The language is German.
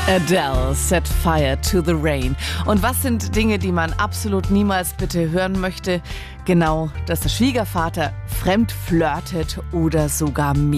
Adele, Set Fire to the Rain. Und was sind Dinge, die man absolut niemals bitte hören möchte? Genau, dass der Schwiegervater fremd flirtet oder sogar